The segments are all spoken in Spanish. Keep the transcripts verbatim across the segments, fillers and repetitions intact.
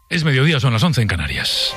Es mediodía, son las once en Canarias.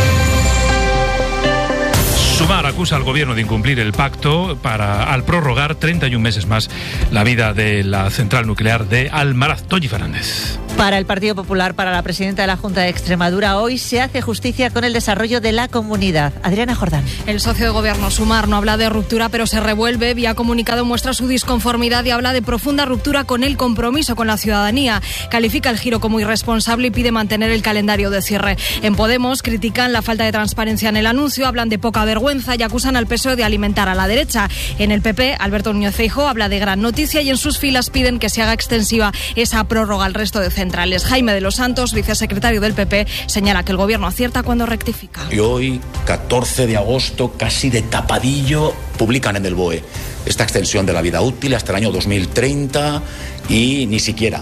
Sumar acusa al gobierno de incumplir el pacto para al prorrogar treinta y un meses más la vida de la central nuclear de Almaraz. Toñi Fernández. Para el Partido Popular, para la presidenta de la Junta de Extremadura, hoy se hace justicia con el desarrollo de la comunidad. Adriana Jordán. El socio de gobierno, Sumar, no habla de ruptura, pero se revuelve. Vía comunicado muestra su disconformidad y habla de profunda ruptura con el compromiso con la ciudadanía. Califica el giro como irresponsable y pide mantener el calendario de cierre. En Podemos critican la falta de transparencia en el anuncio, hablan de poca vergüenza y acusan al P S O E de alimentar a la derecha. En el P P, Alberto Núñez Feijóo habla de gran noticia y en sus filas piden que se haga extensiva esa prórroga al resto de centros. Jaime de los Santos, vicesecretario del P P, señala que el gobierno acierta cuando rectifica. Y hoy, catorce de agosto, casi de tapadillo, publican en el B O E esta extensión de la vida útil hasta el año dos mil treinta y ni siquiera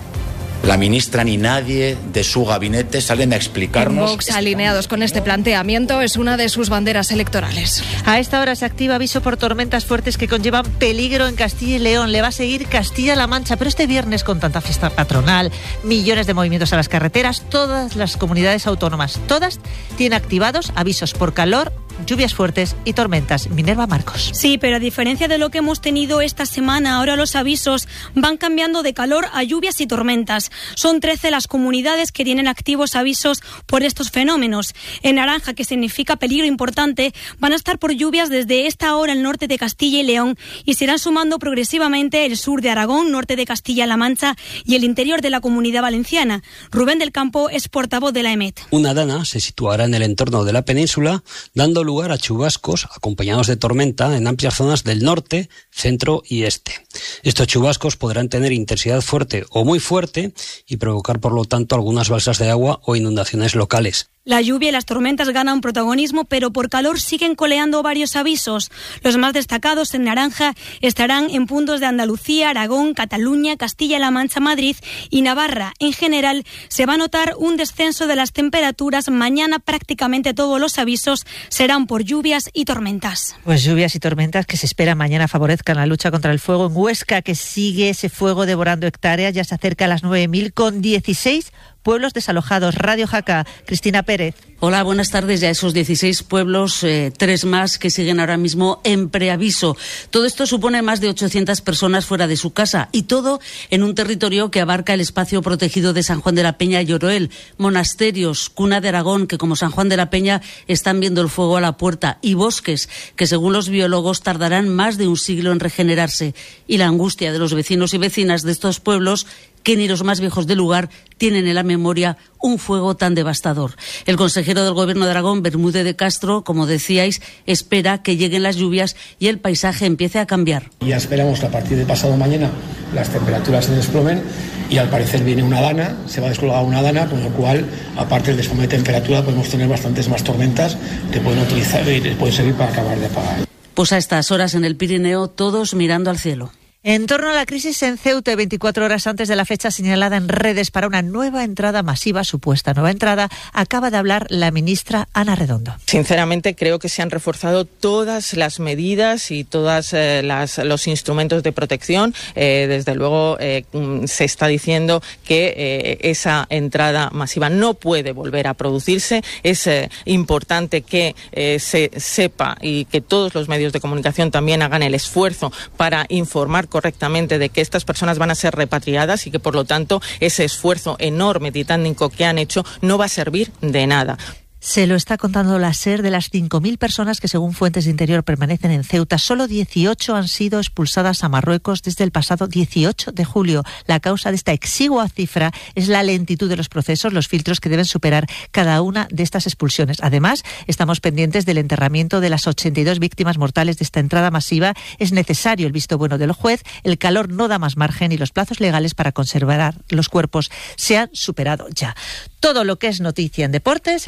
la ministra ni nadie de su gabinete salen a explicarnos. Vox, alineados con este planteamiento, es una de sus banderas electorales. A esta hora se activa aviso por tormentas fuertes que conllevan peligro en Castilla y León. Le va a seguir Castilla-La Mancha, pero este viernes, con tanta fiesta patronal, millones de movimientos a las carreteras, todas las comunidades autónomas, todas tienen activados avisos por calor, lluvias fuertes y tormentas. Minerva Marcos. Sí, pero a diferencia de lo que hemos tenido esta semana, ahora los avisos van cambiando de calor a lluvias y tormentas. Son trece las comunidades que tienen activos avisos por estos fenómenos. En naranja, que significa peligro importante, van a estar por lluvias desde esta hora el norte de Castilla y León y se irán sumando progresivamente el sur de Aragón, norte de Castilla-La Mancha y el interior de la Comunidad Valenciana. Rubén del Campo es portavoz de la E M E T. Una dana se situará en el entorno de la península, dando lugar a chubascos acompañados de tormenta en amplias zonas del norte, centro y este. Estos chubascos podrán tener intensidad fuerte o muy fuerte y provocar, por lo tanto, algunas balsas de agua o inundaciones locales. La lluvia y las tormentas ganan protagonismo, pero por calor siguen coleando varios avisos. Los más destacados en naranja estarán en puntos de Andalucía, Aragón, Cataluña, Castilla-La Mancha, Madrid y Navarra. En general, se va a notar un descenso de las temperaturas. Mañana prácticamente todos los avisos serán por lluvias y tormentas. Pues lluvias y tormentas que se espera mañana favorezcan la lucha contra el fuego en Huesca, que sigue ese fuego devorando hectáreas. Ya se acerca a las nueve mil con dieciséis pueblos desalojados. Radio Jaca, Cristina Pérez. Hola, buenas tardes. Ya esos dieciséis pueblos, eh, tres más que siguen ahora mismo en preaviso. Todo esto supone más de ochocientas personas fuera de su casa y todo en un territorio que abarca el espacio protegido de San Juan de la Peña y Oroel, monasterios, cuna de Aragón, que como San Juan de la Peña están viendo el fuego a la puerta, y bosques que según los biólogos tardarán más de un siglo en regenerarse. Y la angustia de los vecinos y vecinas de estos pueblos, que ni los más viejos del lugar tienen en la memoria un fuego tan devastador. El consejero del Gobierno de Aragón, Bermúdez de Castro, como decíais, espera que lleguen las lluvias y el paisaje empiece a cambiar. Ya esperamos que a partir de pasado mañana las temperaturas se desplomen y al parecer viene una dana, se va a descolgar una dana, con lo cual, aparte del desplome de temperatura, podemos tener bastantes más tormentas que pueden utilizar y pueden servir para acabar de apagar. Pues a estas horas en el Pirineo, todos mirando al cielo. En torno a la crisis en Ceuta, veinticuatro horas antes de la fecha señalada en redes para una nueva entrada masiva, supuesta nueva entrada, acaba de hablar la ministra Ana Redondo. Sinceramente, creo que se han reforzado todas las medidas y todos eh, los instrumentos de protección. Eh, desde luego, eh, se está diciendo que eh, esa entrada masiva no puede volver a producirse. Es eh, importante que eh, se sepa y que todos los medios de comunicación también hagan el esfuerzo para informar correctamente de que estas personas van a ser repatriadas y que, por lo tanto, ese esfuerzo enorme, titánico que han hecho no va a servir de nada. Se lo está contando la SER. De las cinco mil personas que, según fuentes de Interior, permanecen en Ceuta, solo dieciocho han sido expulsadas a Marruecos desde el pasado dieciocho de julio. La causa de esta exigua cifra es la lentitud de los procesos, los filtros que deben superar cada una de estas expulsiones. Además, estamos pendientes del enterramiento de las ochenta y dos víctimas mortales de esta entrada masiva. Es necesario el visto bueno del juez. El calor no da más margen y los plazos legales para conservar los cuerpos se han superado ya. Todo lo que es noticia en deportes en las manos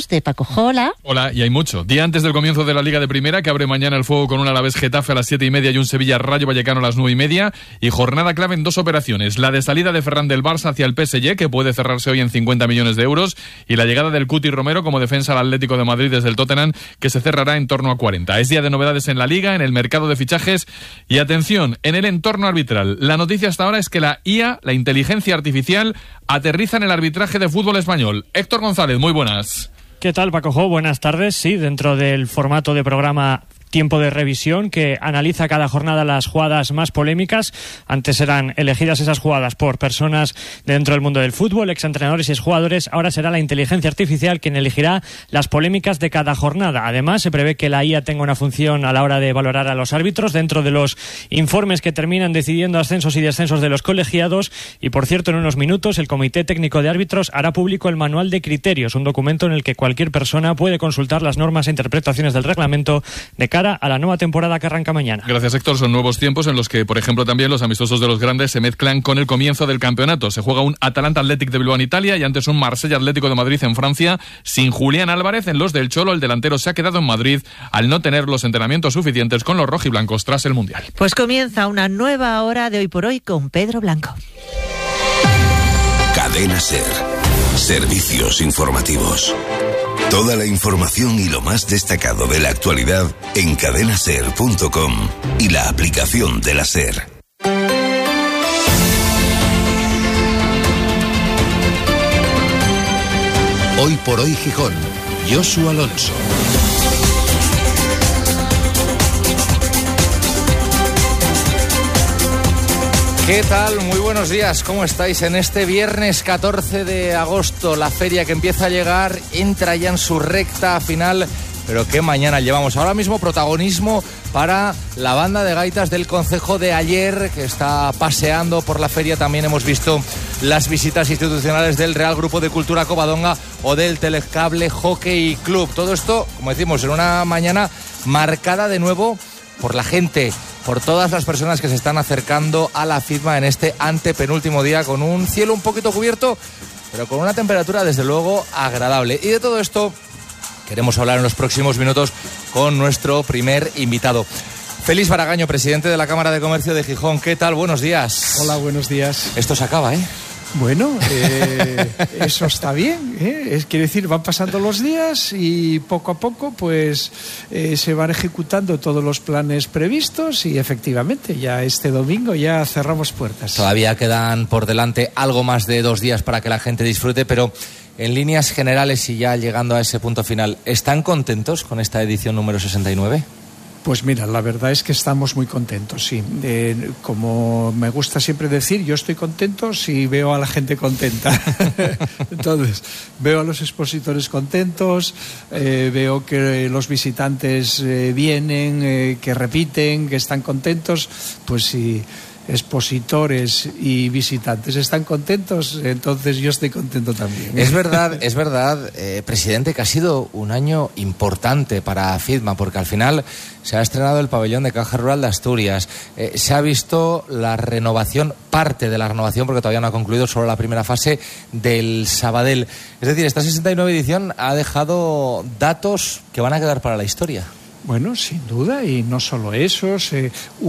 minutos de Paco Jola. Hola, y hay mucho. Día antes del comienzo de la Liga de Primera, que abre mañana el fuego con un Alavés Getafe a las siete y media y un Sevilla Rayo Vallecano a las nueve y media. Y jornada clave en dos operaciones. La de salida de Ferran del Barça hacia el P S G, que puede cerrarse hoy en cincuenta millones de euros. Y la llegada del Cuti Romero como defensa al Atlético de Madrid desde el Tottenham, que se cerrará en torno a cuarenta. Es día de novedades en la Liga, en el mercado de fichajes. Y atención, en el entorno arbitral. La noticia hasta ahora es que la I A, la inteligencia artificial, aterriza en el arbitraje de fútbol español. Héctor González, muy buenas. ¿Qué tal, Paco Jo? Buenas tardes. Sí, dentro del formato de programa Tiempo de Revisión, que analiza cada jornada las jugadas más polémicas. Antes eran elegidas esas jugadas por personas dentro del mundo del fútbol, exentrenadores y exjugadores. Ahora será la inteligencia artificial quien elegirá las polémicas de cada jornada. Además, se prevé que la I A tenga una función a la hora de valorar a los árbitros dentro de los informes que terminan decidiendo ascensos y descensos de los colegiados. Y, por cierto, en unos minutos, el Comité Técnico de Árbitros hará público el Manual de Criterios, un documento en el que cualquier persona puede consultar las normas e interpretaciones del reglamento de cada a la nueva temporada que arranca mañana. Gracias, Héctor. Son nuevos tiempos en los que, por ejemplo, también los amistosos de los grandes se mezclan con el comienzo del campeonato. Se juega un Atalanta Athletic de Bilbao en Italia y antes un Marsella Atlético de Madrid en Francia. Sin Julián Álvarez, en los del Cholo, el delantero se ha quedado en Madrid al no tener los entrenamientos suficientes con los rojiblancos tras el Mundial. Pues comienza una nueva hora de Hoy por Hoy con Pedro Blanco. Cadena SER. Servicios informativos. Toda la información y lo más destacado de la actualidad en cadena ser punto com y la aplicación de la SER. Hoy por Hoy Gijón, Josu Alonso. ¿Qué tal? Muy buenos días, ¿cómo estáis? En este viernes catorce de agosto, la feria que empieza a llegar entra ya en su recta final, pero que mañana llevamos. Ahora mismo protagonismo para la banda de gaitas del concejo de Aller, que está paseando por la feria. También hemos visto las visitas institucionales del Real Grupo de Cultura Covadonga o del Telecable Hockey Club. Todo esto, como decimos, en una mañana marcada de nuevo por la gente, por todas las personas que se están acercando a la FIDMA en este antepenúltimo día, con un cielo un poquito cubierto, pero con una temperatura desde luego agradable. Y de todo esto queremos hablar en los próximos minutos con nuestro primer invitado. Félix Baragaño, presidente de la Cámara de Comercio de Gijón. ¿Qué tal? Buenos días. Hola, buenos días. Esto se acaba, ¿eh? Bueno, eh, eso está bien, ¿eh? Es, quiere decir, van pasando los días y poco a poco pues eh, se van ejecutando todos los planes previstos y efectivamente ya este domingo ya cerramos puertas. Todavía quedan por delante algo más de dos días para que la gente disfrute, pero en líneas generales y ya llegando a ese punto final, ¿están contentos con esta edición número sesenta y nueve? Pues mira, la verdad es que estamos muy contentos, sí. Eh, como me gusta siempre decir, yo estoy contento si veo a la gente contenta. Entonces, veo a los expositores contentos, eh, veo que los visitantes eh, vienen, eh, que repiten, que están contentos, pues sí. Expositores y visitantes están contentos, entonces yo estoy contento también. Es verdad, es verdad, eh, presidente, que ha sido un año importante para FIDMA, porque al final se ha estrenado el pabellón de Caja Rural de Asturias, eh, se ha visto la renovación, parte de la renovación, porque todavía no ha concluido, solo la primera fase del Sabadell. Es decir, esta sesenta y nueve edición ha dejado datos que van a quedar para la historia. Bueno, sin duda, y no solo eso, se,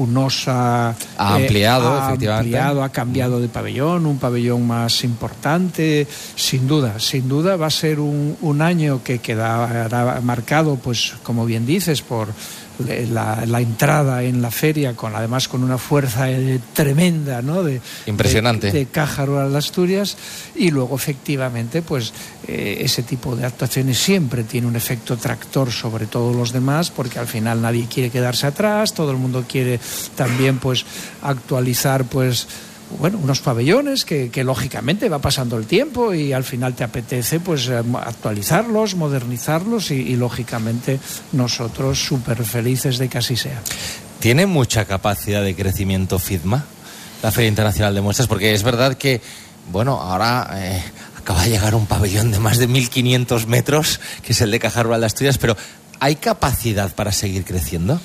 UNOSA ha ampliado, eh, ha efectivamente. ampliado, ha cambiado de pabellón, un pabellón más importante, sin duda, sin duda va a ser un, un año que quedará marcado, pues como bien dices, por La, la entrada en la feria, con además con una fuerza eh, tremenda, ¿no? De, Impresionante. De, de Caja Rural de Asturias, y luego efectivamente pues eh, ese tipo de actuaciones siempre tiene un efecto tractor sobre todos los demás, porque al final nadie quiere quedarse atrás, todo el mundo quiere también pues actualizar pues bueno, unos pabellones que, que lógicamente va pasando el tiempo y al final te apetece pues actualizarlos, modernizarlos y, y lógicamente nosotros súper felices de que así sea. ¿Tiene mucha capacidad de crecimiento FIDMA, la Feria Internacional de Muestras? Porque es verdad que, bueno, ahora eh, acaba de llegar un pabellón de más de mil quinientos metros, que es el de Caja Rural de Asturias, pero ¿hay capacidad para seguir creciendo?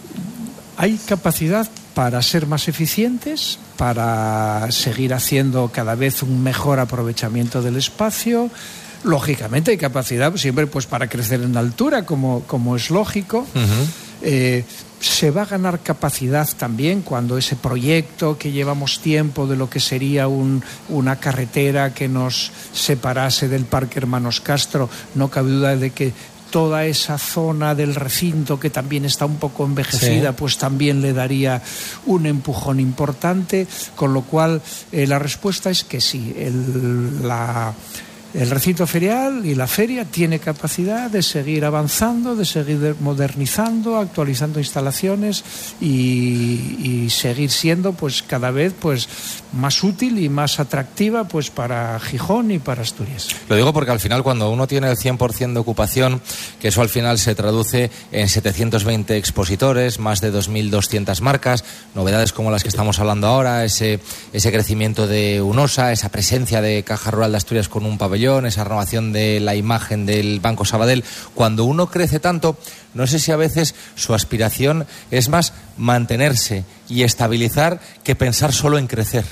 Hay capacidad para ser más eficientes, para seguir haciendo cada vez un mejor aprovechamiento del espacio. Lógicamente hay capacidad siempre pues para crecer en altura, como, como es lógico. Uh-huh. Eh, se va a ganar capacidad también cuando ese proyecto que llevamos tiempo de lo que sería un, una carretera que nos separase del Parque Hermanos Castro, no cabe duda de que toda esa zona del recinto que también está un poco envejecida, sí, pues también le daría un empujón importante, con lo cual eh, la respuesta es que sí, el, la... El recinto ferial y la feria tiene capacidad de seguir avanzando, de seguir modernizando, actualizando instalaciones y, y seguir siendo pues cada vez pues más útil y más atractiva pues para Gijón y para Asturias. Lo digo porque al final cuando uno tiene el cien por ciento de ocupación, que eso al final se traduce en setecientos veinte expositores, más de dos mil doscientas marcas, novedades como las que estamos hablando ahora, ese, ese crecimiento de UNOSA, esa presencia de Caja Rural de Asturias con un pabellón, esa renovación de la imagen del Banco Sabadell. Cuando uno crece tanto, no sé si a veces su aspiración es más mantenerse y estabilizar que pensar solo en crecer.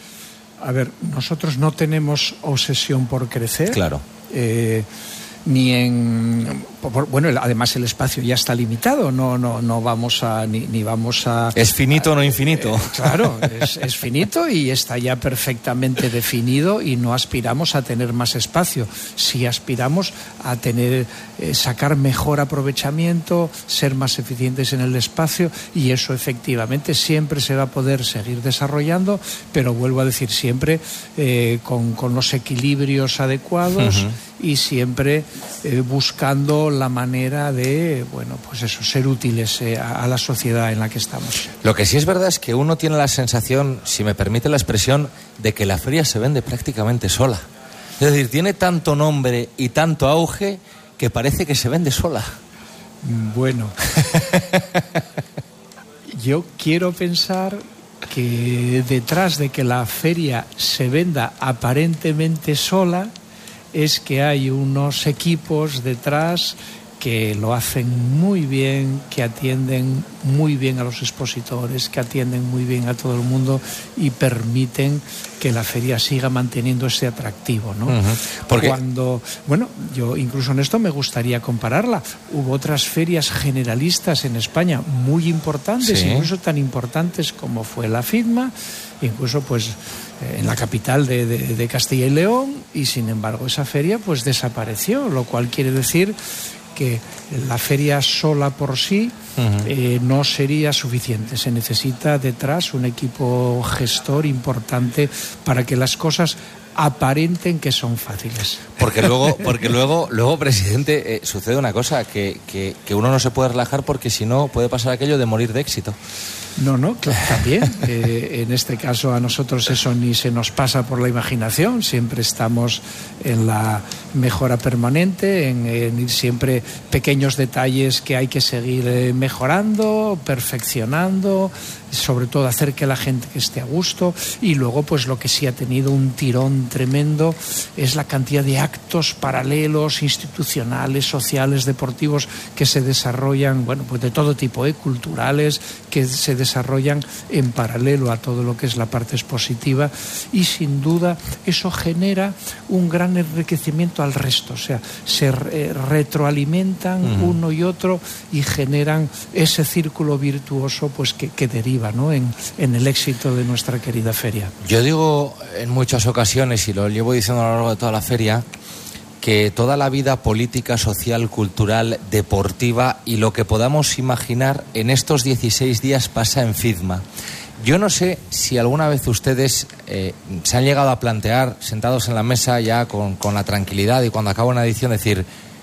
A ver, nosotros no tenemos obsesión por crecer. Claro. Eh, ni en... Bueno, además el espacio ya está limitado, no, no, no vamos a... Ni, ni vamos a... Es finito, a, no infinito. Eh, claro, es, es finito y está ya perfectamente definido y no aspiramos a tener más espacio. Sí aspiramos a tener, eh, sacar mejor aprovechamiento, ser más eficientes en el espacio y eso efectivamente siempre se va a poder seguir desarrollando, pero vuelvo a decir siempre eh, con, con los equilibrios adecuados. Uh-huh. Y siempre eh, buscando la manera de, bueno, pues eso, ser útiles eh, a, a la sociedad en la que estamos. Lo que sí es verdad es que uno tiene la sensación, si me permite la expresión, de que la feria se vende prácticamente sola. Es decir, tiene tanto nombre y tanto auge que parece que se vende sola. Bueno, yo quiero pensar que detrás de que la feria se venda aparentemente sola, es que hay unos equipos detrás que lo hacen muy bien, que atienden muy bien a los expositores, que atienden muy bien a todo el mundo y permiten que la feria siga manteniendo ese atractivo, ¿no? Uh-huh. Porque cuando, bueno, yo incluso en esto me gustaría compararla. Hubo otras ferias generalistas en España muy importantes, sí, incluso tan importantes como fue la FIDMA, incluso pues en la capital de, de, de Castilla y León, y sin embargo esa feria pues desapareció, lo cual quiere decir que la feria sola por sí uh-huh. eh, no sería suficiente. Se necesita detrás un equipo gestor importante para que las cosas aparenten que son fáciles. Porque luego, porque luego, luego presidente, eh, sucede una cosa, que, que, que uno no se puede relajar porque si no puede pasar aquello de morir de éxito. No, no, claro, también. Eh, en este caso a nosotros eso ni se nos pasa por la imaginación. Siempre estamos en la mejora permanente, en, en ir siempre pequeños detalles que hay que seguir eh, mejorando, perfeccionando, sobre todo hacer que la gente esté a gusto. Y luego pues lo que sí ha tenido un tirón tremendo es la cantidad de actos paralelos, institucionales, sociales, deportivos que se desarrollan, bueno, pues de todo tipo, ¿eh? culturales, que se desarrollan en paralelo a todo lo que es la parte expositiva, y sin duda eso genera un gran enriquecimiento al resto, o sea, se eh, retroalimentan uh-huh. uno y otro y generan ese círculo virtuoso pues que, que deriva, ¿no? en, en el éxito de nuestra querida feria. Yo digo en muchas ocasiones, y lo llevo diciendo a lo largo de toda la feria, que toda la vida política, social, cultural, deportiva y lo que podamos imaginar en estos dieciséis días pasa en FIDMA. Yo no sé si alguna vez ustedes eh, se han llegado a plantear, sentados en la mesa ya con, con la tranquilidad y cuando acaba una edición, decir,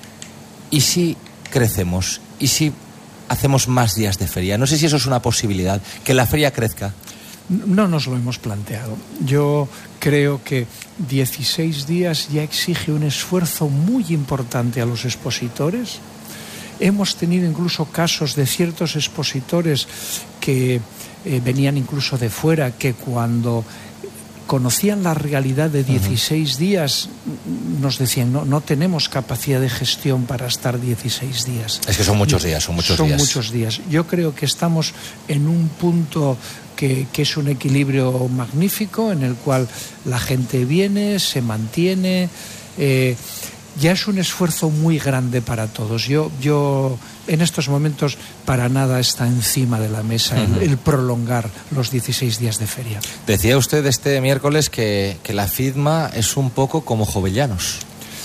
¿y si crecemos? ¿Y si hacemos más días de feria? No sé si eso es una posibilidad, que la feria crezca. No nos lo hemos planteado. Yo creo que dieciséis días ya exige un esfuerzo muy importante a los expositores. Hemos tenido incluso casos de ciertos expositores que eh, venían incluso de fuera, que cuando conocían la realidad de dieciséis uh-huh. días nos decían, no, no tenemos capacidad de gestión para estar dieciséis días. Es que son muchos días, son muchos son días. Son muchos días. Yo creo que estamos en un punto que, que es un equilibrio magnífico, en el cual la gente viene, se mantiene, eh, ya es un esfuerzo muy grande para todos. Yo, yo en estos momentos para nada está encima de la mesa uh-huh. el, el prolongar los dieciséis días de feria. Decía usted este miércoles que, que la FIDMA es un poco como Jovellanos.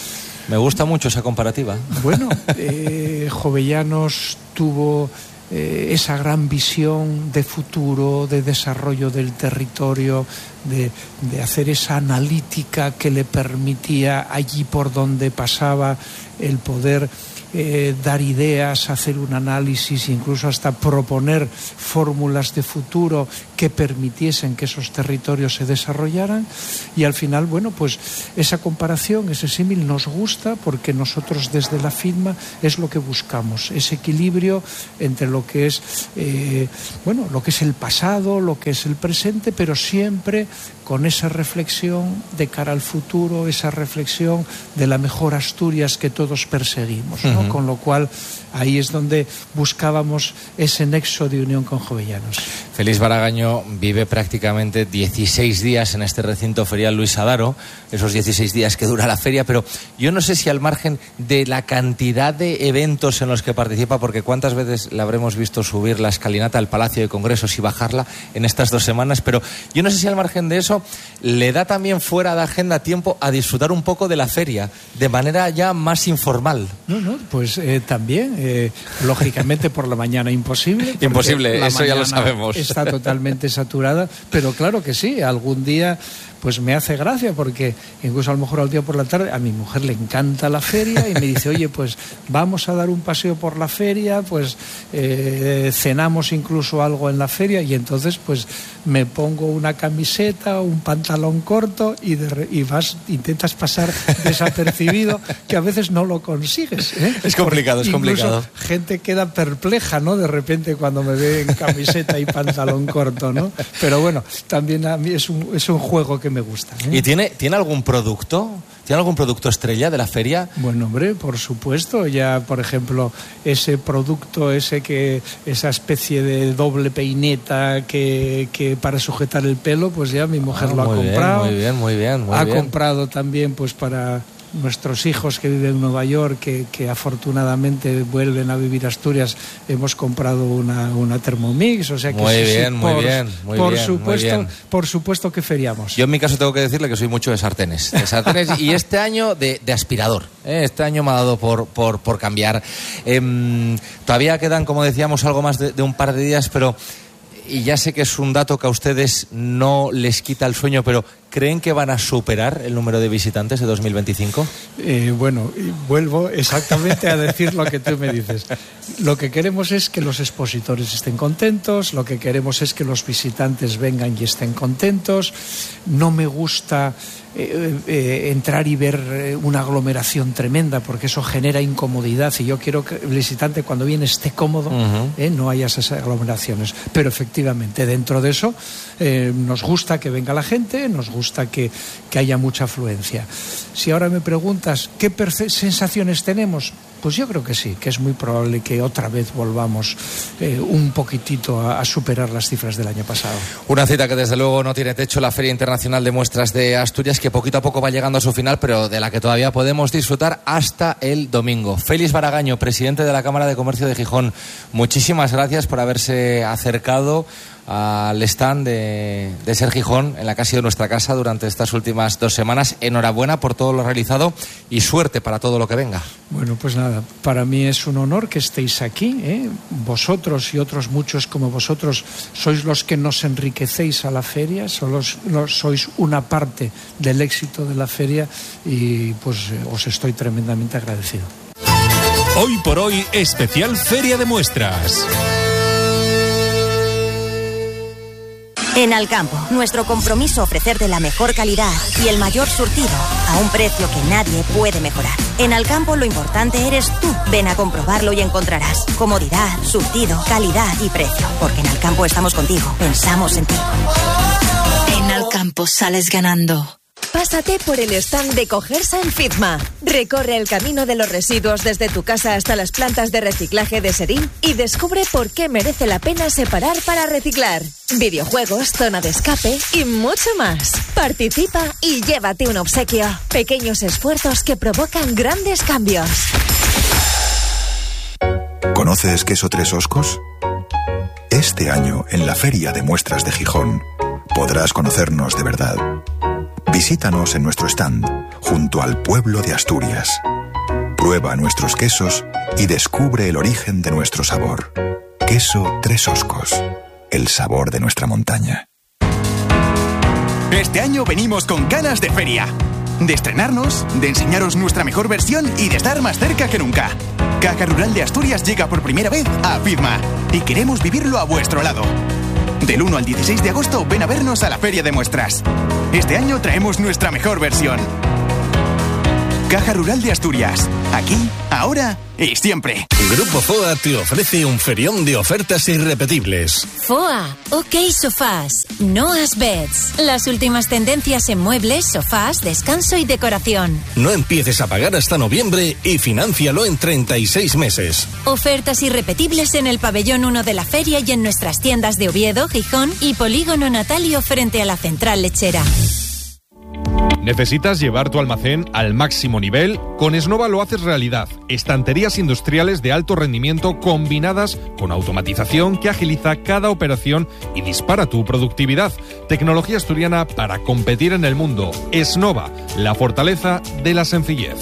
Me gusta mucho esa comparativa. Bueno, eh, Jovellanos tuvo eh, esa gran visión de futuro, de desarrollo del territorio, de, de hacer esa analítica que le permitía allí por donde pasaba el poder Eh, dar ideas, hacer un análisis, incluso hasta proponer fórmulas de futuro que permitiesen que esos territorios se desarrollaran. Y al final, bueno, pues esa comparación, ese símil nos gusta porque nosotros desde la FIDMA es lo que buscamos, ese equilibrio entre lo que es eh, bueno, lo que es el pasado, lo que es el presente, pero siempre con esa reflexión de cara al futuro, esa reflexión de la mejor Asturias que todos perseguimos, ¿no? Uh-huh. Con lo cual ahí es donde buscábamos ese nexo de unión con Jovellanos. Félix Baragaño vive prácticamente dieciséis días en este recinto ferial Luis Adaro, esos dieciséis días que dura la feria, pero yo no sé si al margen de la cantidad de eventos en los que participa, porque cuántas veces le habremos visto subir la escalinata al Palacio de Congresos y bajarla en estas dos semanas, pero yo no sé si al margen de eso le da también fuera de agenda tiempo a disfrutar un poco de la feria, de manera ya más informal. No, no, pues eh, también, eh, lógicamente por la mañana imposible. Imposible, eso ya lo sabemos. Está totalmente saturada, pero claro que sí, algún día pues me hace gracia porque incluso a lo mejor al día por la tarde a mi mujer le encanta la feria y me dice, oye, pues vamos a dar un paseo por la feria, pues eh, cenamos incluso algo en la feria, y entonces pues me pongo una camiseta, un pantalón corto y, de, y vas, intentas pasar desapercibido, que a veces no lo consigues, ¿eh? Es complicado, es incluso complicado. Gente queda perpleja, ¿no? De repente cuando me ve en camiseta y pantalón corto, ¿no? Pero bueno, también a mí es un, es un juego que me gusta, ¿eh? ¿Y tiene, tiene algún producto? ¿Tiene algún producto estrella de la feria? Bueno, hombre, por supuesto. Ya, por ejemplo, ese producto, ese que esa especie de doble peineta que, que para sujetar el pelo, pues ya mi mujer ah, lo ha comprado. Bien, muy bien, muy bien. Muy ha bien. comprado también, pues para nuestros hijos que viven en Nueva York, que, que afortunadamente vuelven a vivir Asturias, hemos comprado una, una Thermomix, o sea que muy sí, bien, sí, muy por, bien, muy por bien, supuesto, muy bien. por supuesto que feriamos. Yo en mi caso tengo que decirle que soy mucho de sartenes, de sartenes y este año de, de aspirador. ¿eh? Este año me ha dado por, por, por cambiar. Eh, todavía quedan, como decíamos, algo más de, de un par de días, pero y ya sé que es un dato que a ustedes no les quita el sueño, pero ¿creen que van a superar el número de visitantes de dos mil veinticinco? Eh, bueno, vuelvo exactamente a decir lo que tú me dices. Lo que queremos es que los expositores estén contentos, lo que queremos es que los visitantes vengan y estén contentos. No me gusta eh, eh, entrar y ver una aglomeración tremenda, porque eso genera incomodidad, y yo quiero que el visitante cuando viene esté cómodo, uh-huh. eh, no haya esas aglomeraciones. Pero efectivamente, dentro de eso eh, nos gusta que venga la gente, nos gusta que, que haya mucha afluencia. Si ahora me preguntas qué perce- sensaciones tenemos, pues yo creo que sí, que es muy probable que otra vez volvamos eh, un poquitito a, a superar las cifras del año pasado. Una cita que desde luego no tiene techo, la Feria Internacional de Muestras de Asturias, que poquito a poco va llegando a su final, pero de la que todavía podemos disfrutar hasta el domingo. Félix Baragaño, presidente de la Cámara de Comercio de Gijón, muchísimas gracias por haberse acercado al stand de, de Ser Gijón, en la que ha sido nuestra casa durante estas últimas dos semanas. Enhorabuena por todo lo realizado y suerte para todo lo que venga. Bueno, pues nada, para mí es un honor que estéis aquí, ¿eh? Vosotros y otros muchos como vosotros sois los que nos enriquecéis a la feria, sois, sois una parte del éxito de la feria, y pues os estoy tremendamente agradecido. Hoy por hoy, especial Feria de Muestras. En Alcampo, nuestro compromiso ofrecerte la mejor calidad y el mayor surtido a un precio que nadie puede mejorar. En Alcampo lo importante eres tú. Ven a comprobarlo y encontrarás comodidad, surtido, calidad y precio. Porque en Alcampo estamos contigo, pensamos en ti. En Alcampo sales ganando. Pásate por el stand de Cogersa en Fitma. Recorre el camino de los residuos desde tu casa hasta las plantas de reciclaje de Serín y descubre por qué merece la pena separar para reciclar. Videojuegos, zona de escape y mucho más. Participa y llévate un obsequio. Pequeños esfuerzos que provocan grandes cambios. ¿Conoces Queso Tres Oscos? Este año, en la Feria de Muestras de Gijón, podrás conocernos de verdad. Visítanos en nuestro stand, junto al pueblo de Asturias. Prueba nuestros quesos y descubre el origen de nuestro sabor. Queso Tres Oscos, el sabor de nuestra montaña. Este año venimos con ganas de feria. De estrenarnos, de enseñaros nuestra mejor versión y de estar más cerca que nunca. Caja Rural de Asturias llega por primera vez a Fitma y queremos vivirlo a vuestro lado. Del uno al dieciséis de agosto ven a vernos a la Feria de Muestras. Este año traemos nuestra mejor versión. Caja Rural de Asturias. Aquí, ahora y siempre. Grupo F O A te ofrece un ferión de ofertas irrepetibles. F O A, OK Sofás, Noah's Beds. Las últimas tendencias en muebles, sofás, descanso y decoración. No empieces a pagar hasta noviembre y financialo en treinta y seis meses. Ofertas irrepetibles en el pabellón uno de la feria y en nuestras tiendas de Oviedo, Gijón y Polígono Natalio frente a la central lechera. ¿Necesitas llevar tu almacén al máximo nivel? Con Esnova lo haces realidad. Estanterías industriales de alto rendimiento combinadas con automatización que agiliza cada operación y dispara tu productividad. Tecnología asturiana para competir en el mundo. Esnova, la fortaleza de la sencillez.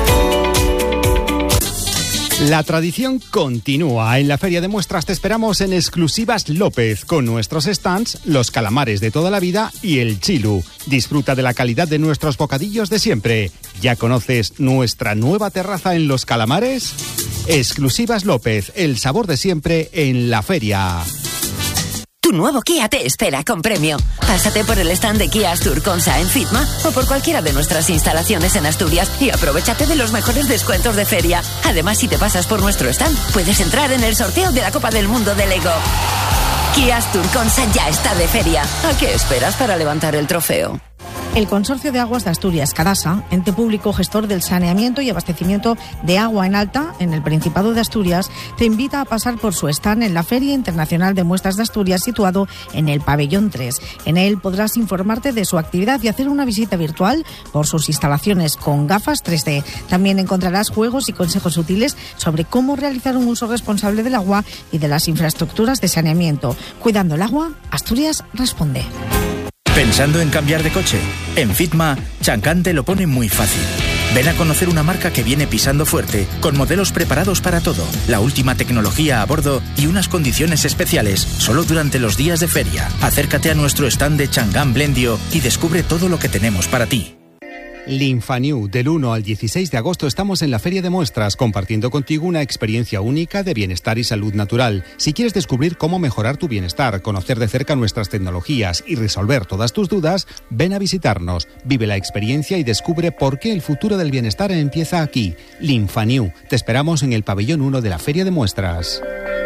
La tradición continúa. En la Feria de Muestras te esperamos en Exclusivas López, con nuestros stands, los calamares de toda la vida y el chilu. Disfruta de la calidad de nuestros bocadillos de siempre. ¿Ya conoces nuestra nueva terraza en Los Calamares? Exclusivas López, el sabor de siempre en la feria. Tu nuevo Kia te espera con premio. Pásate por el stand de Kia Astur Consa en Fitma o por cualquiera de nuestras instalaciones en Asturias y aprovechate de los mejores descuentos de feria. Además, si te pasas por nuestro stand, puedes entrar en el sorteo de la Copa del Mundo de Lego. Kia Astur Consa ya está de feria. ¿A qué esperas para levantar el trofeo? El Consorcio de Aguas de Asturias, Cadasa, ente público gestor del saneamiento y abastecimiento de agua en alta en el Principado de Asturias, te invita a pasar por su stand en la Feria Internacional de Muestras de Asturias, situado en el Pabellón tres. En él podrás informarte de su actividad y hacer una visita virtual por sus instalaciones con gafas tres D. También encontrarás juegos y consejos útiles sobre cómo realizar un uso responsable del agua y de las infraestructuras de saneamiento. Cuidando el agua, Asturias responde. ¿Pensando en cambiar de coche? En Fitma, Chancan te lo pone muy fácil. Ven a conocer una marca que viene pisando fuerte, con modelos preparados para todo, la última tecnología a bordo y unas condiciones especiales, solo durante los días de feria. Acércate a nuestro stand de Changan Blendio y descubre todo lo que tenemos para ti. Linfanew, del uno al dieciséis de agosto estamos en la Feria de Muestras, compartiendo contigo una experiencia única de bienestar y salud natural. Si quieres descubrir cómo mejorar tu bienestar, conocer de cerca nuestras tecnologías y resolver todas tus dudas, ven a visitarnos, vive la experiencia y descubre por qué el futuro del bienestar empieza aquí. Linfanew, te esperamos en el pabellón uno de la Feria de Muestras.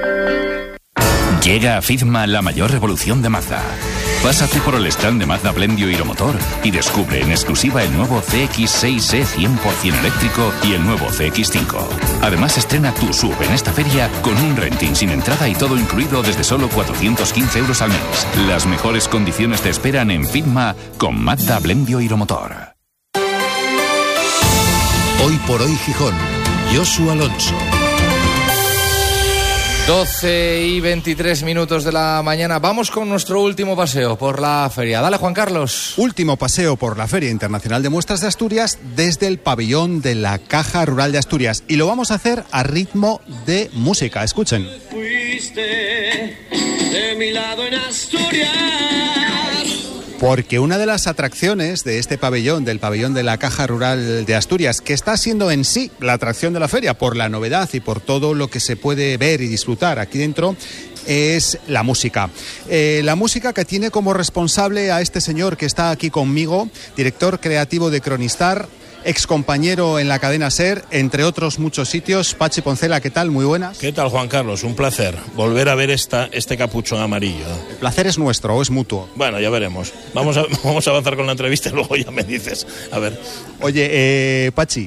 Llega a Fitma la mayor revolución de Mazda. Pásate por el stand de Mazda Blendio Hiromotor y descubre en exclusiva el nuevo C X seis E cien por ciento eléctrico y el nuevo C X cinco. Además, estrena tu S U V en esta feria con un renting sin entrada y todo incluido desde solo cuatrocientos quince euros al mes. Las mejores condiciones te esperan en Fitma con Mazda Blendio Hiromotor. Hoy por hoy Gijón, Josu Alonso. doce y veintitrés minutos de la mañana. Vamos con nuestro último paseo por la feria. Dale, Juan Carlos. Último paseo por la Feria Internacional de Muestras de Asturias desde el pabellón de la Caja Rural de Asturias. Y lo vamos a hacer a ritmo de música. Escuchen. Fuiste de mi lado en Asturias. Porque una de las atracciones de este pabellón, del pabellón de la Caja Rural de Asturias, que está siendo en sí la atracción de la feria por la novedad y por todo lo que se puede ver y disfrutar aquí dentro, es la música. Eh, la música que tiene como responsable a este señor que está aquí conmigo, director creativo de Cronistar, excompañero en la cadena SER, entre otros muchos sitios. Pachi Poncela, ¿qué tal? Muy buenas. ¿Qué tal, Juan Carlos? Un placer volver a ver esta, este capuchón amarillo. ¿El placer es nuestro o es mutuo? Bueno, ya veremos. Vamos a, vamos a avanzar con la entrevista y luego ya me dices. A ver. Oye, eh, Pachi,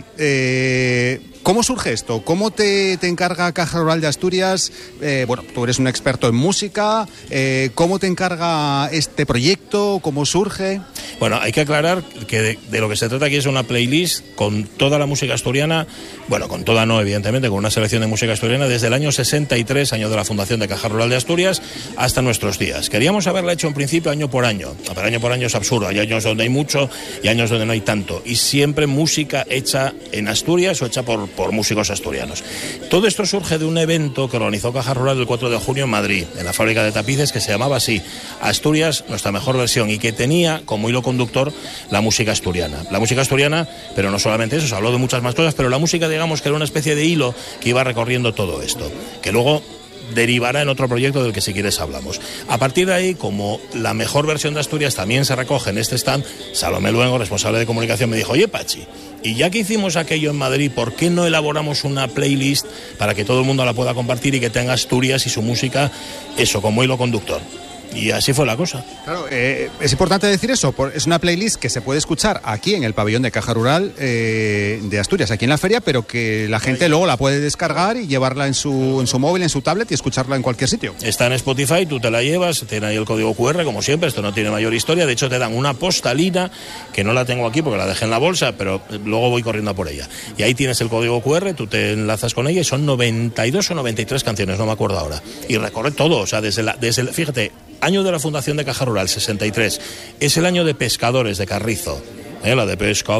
eh... ¿cómo surge esto? ¿Cómo te, te encarga Caja Rural de Asturias? Eh, bueno, tú eres un experto en música. Eh, ¿Cómo te encarga este proyecto? ¿Cómo surge? Bueno, hay que aclarar que de, de lo que se trata aquí es una playlist con toda la música asturiana, bueno, con toda no, evidentemente, con una selección de música asturiana desde el año sesenta y tres, año de la fundación de Caja Rural de Asturias, hasta nuestros días. Queríamos haberla hecho en principio año por año, pero año por año es absurdo. Hay años donde hay mucho y años donde no hay tanto. Y siempre música hecha en Asturias o hecha por por músicos asturianos. Todo esto surge de un evento que organizó Caja Rural el cuatro de junio en Madrid, en la fábrica de tapices, que se llamaba así, Asturias, nuestra mejor versión, y que tenía como hilo conductor la música asturiana. La música asturiana, pero no solamente eso, se habló de muchas más cosas, pero la música, digamos, que era una especie de hilo que iba recorriendo todo esto, que luego derivará en otro proyecto del que si quieres hablamos. A partir de ahí, como la mejor versión de Asturias también se recoge en este stand, Salomé Luengo, responsable de comunicación, me dijo: oye, Pachi, y ya que hicimos aquello en Madrid, ¿por qué no elaboramos una playlist para que todo el mundo la pueda compartir y que tenga Asturias y su música, eso, como hilo conductor? Y así fue la cosa. Claro, eh, es importante decir eso. Por, es una playlist que se puede escuchar aquí en el pabellón de Caja Rural eh, de Asturias, aquí en la feria, pero que la gente luego la puede descargar y llevarla en su, en su móvil, en su tablet y escucharla en cualquier sitio. Está en Spotify, tú te la llevas, tiene ahí el código cu erre, como siempre, esto no tiene mayor historia. De hecho, te dan una postalina, que no la tengo aquí porque la dejé en la bolsa, pero luego voy corriendo a por ella. Y ahí tienes el código cu erre, tú te enlazas con ella y son noventa y dos o noventa y tres canciones, no me acuerdo ahora. Y recorre todo, o sea, desde la, desde el, fíjate, año de la fundación de Caja Rural, sesenta y tres. Es el año de Pescadores, de Carrizo. ¿Eh? La de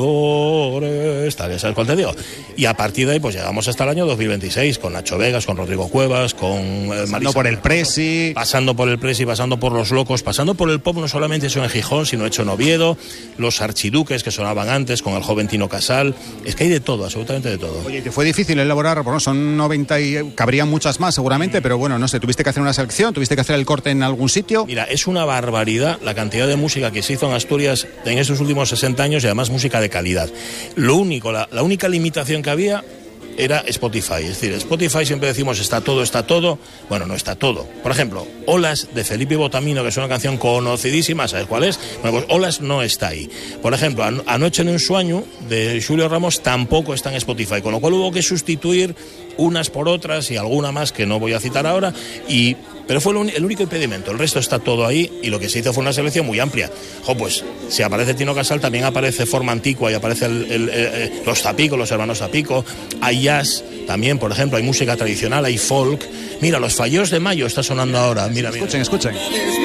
Pescadores, tal, ¿sabes cuál te digo? Y a partir de ahí, pues llegamos hasta el año dos mil veintiséis, con Nacho Vegas, con Rodrigo Cuevas, con eh, Marisa. No por el Presi. Pasando por el Presi, pasando por Los Locos, pasando por el pop, no solamente hecho en Gijón, sino hecho en Oviedo, los Archiduques que sonaban antes, con el joven Tino Casal. Es que hay de todo, absolutamente de todo. Oye, ¿te fue difícil elaborar? Bueno, son noventa y... cabrían muchas más seguramente, pero bueno, no sé, ¿tuviste que hacer una selección? ¿Tuviste que hacer el corte en algún sitio? Mira, es una barbaridad la cantidad de música que se hizo en Asturias en estos últimos sesenta años, y además música de calidad. Lo único, la, la única limitación que había era Spotify. Es decir, Spotify siempre decimos está todo, está todo. Bueno, no está todo. Por ejemplo, Olas de Felipe Botamino, que es una canción conocidísima, ¿sabes cuál es? Bueno, pues Olas no está ahí. Por ejemplo, an- Anoche en un sueño de Julio Ramos tampoco está en Spotify, con lo cual hubo que sustituir unas por otras y alguna más que no voy a citar ahora, y pero fue el, un, el único impedimento. El resto está todo ahí, y lo que se hizo fue una selección muy amplia. Jo, pues si aparece Tino Casal, también aparece Forma Antigua y aparece el, el, el, los Zapico, los hermanos Zapico. Hay jazz también, por ejemplo, hay música tradicional, hay folk. Mira, los Fallos de Mayo está sonando ahora. Mira, mira. Escuchen, escuchen.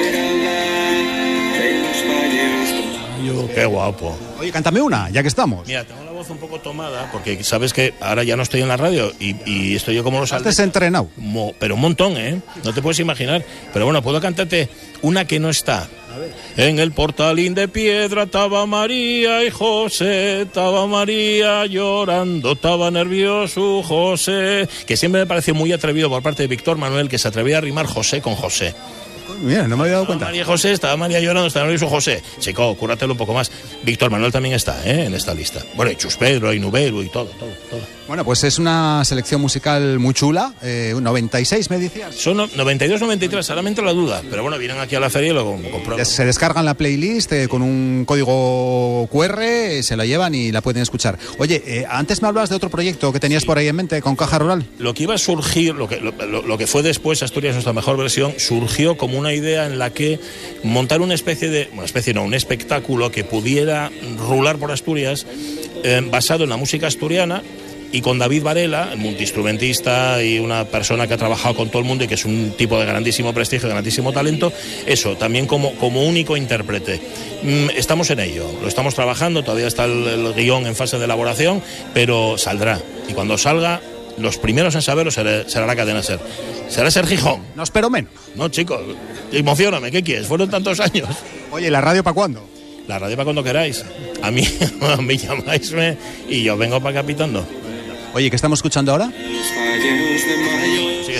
Qué guapo. Oye, cántame una, ya que estamos. Mira, tengo la voz un poco tomada, porque sabes que ahora ya no estoy en la radio y, y estoy yo como los altos. ¿Estás entrenado? Mo, pero un montón, ¿eh? No te puedes imaginar. Pero bueno, puedo cantarte una que no está. A ver. En el portalín de piedra estaba María y José, estaba María llorando, estaba nervioso José, que siempre me pareció muy atrevido por parte de Víctor Manuel, que se atrevía a rimar José con José. Mira, no me había dado cuenta. María José, estaba María llorando, estaba nervioso José. Chico, cúratelo un poco más. Víctor Manuel también está, ¿eh? En esta lista. Bueno, y Chus Pedro, y Nubero, y todo, todo, todo. Bueno, pues es una selección musical muy chula. Eh, noventa y seis, me decías. Son noventa y dos, noventa y tres, ahora me entra la duda. Pero bueno, vienen aquí a la feria y lo comprueban. Se descargan la playlist eh, con un código cu erre, eh, se la llevan y la pueden escuchar. Oye, eh, antes me hablabas de otro proyecto que tenías sí. por ahí en mente con Caja Rural. Lo que iba a surgir, lo que, lo, lo, lo que fue después Asturias Nuestra Mejor Versión, surgió como una idea en la que montar una especie de, una especie no, un espectáculo que pudiera rular por Asturias eh, basado en la música asturiana, y con David Varela, el multiinstrumentista y una persona que ha trabajado con todo el mundo y que es un tipo de grandísimo prestigio, de grandísimo talento, eso, también como, como único intérprete. Estamos en ello, lo estamos trabajando, todavía está el, el guión en fase de elaboración, pero saldrá, y cuando salga, los primeros en saberlo será, será la cadena SER. Será SER Gijón. No espero menos. No, chicos, emocióname, ¿qué quieres? Fueron tantos años. Oye, ¿la radio para cuándo? La radio para cuando queráis. A mí, a mí llamáisme y yo vengo para acá pitando. Oye, ¿qué estamos escuchando ahora? Sigue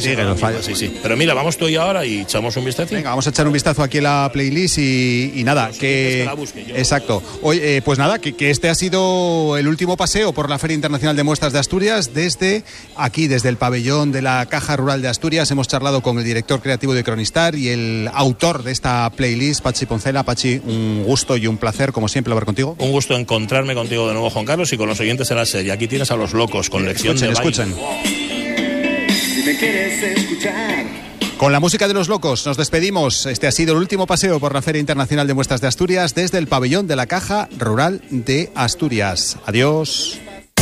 que sí, se que llama nos falla. Sí, sí. Pero mira, vamos tú y yo ahora y echamos un vistazo. Venga, vamos a echar un vistazo aquí a la playlist y, y nada, que... que la busque, yo. Exacto. Oye, eh, pues nada, que, que este ha sido el último paseo por la Feria Internacional de Muestras de Asturias desde aquí, desde el pabellón de la Caja Rural de Asturias. Hemos charlado con el director creativo de Cronistar y el autor de esta playlist, Pachi Poncela. Pachi, un gusto y un placer, como siempre, hablar contigo. Un gusto encontrarme contigo de nuevo, Juan Carlos, y con los oyentes de la serie. Aquí tienes a Los Locos, con lección escuchen, de baile. Escuchen. Si me quieres escuchar. Con la música de Los Locos nos despedimos. Este ha sido el último paseo por la Feria Internacional de Muestras de Asturias desde el pabellón de la Caja Rural de Asturias. Adiós.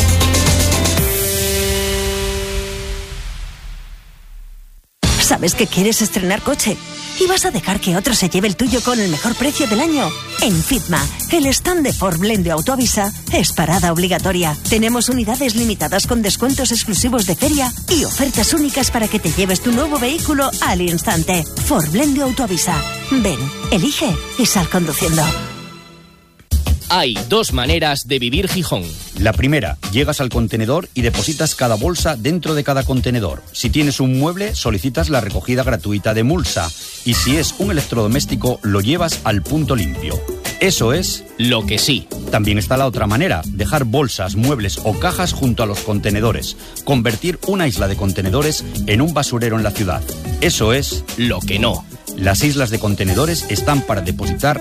¿Sabes que quieres estrenar coche? ¿Y vas a dejar que otro se lleve el tuyo con el mejor precio del año? En Fitma, el stand de Ford Blendio Autoavisa es parada obligatoria. Tenemos unidades limitadas con descuentos exclusivos de feria y ofertas únicas para que te lleves tu nuevo vehículo al instante. Ford Blendio Autoavisa. Ven, elige y sal conduciendo. Hay dos maneras de vivir Gijón. La primera, llegas al contenedor y depositas cada bolsa dentro de cada contenedor. Si tienes un mueble, solicitas la recogida gratuita de mulsa. Y si es un electrodoméstico, lo llevas al punto limpio. Eso es lo que sí. También está la otra manera, dejar bolsas, muebles o cajas junto a los contenedores. Convertir una isla de contenedores en un basurero en la ciudad. Eso es lo que no. Las islas de contenedores están para depositar